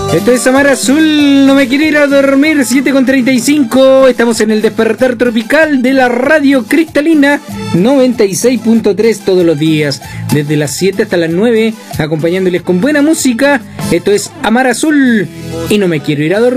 Esto es Amar Azul, no me quiero ir a dormir, 7:35. Estamos en el despertar tropical de la radio cristalina 96.3 todos los días, desde las 7 hasta las 9, acompañándoles con buena música. Esto es Amar Azul y no me quiero ir a dormir.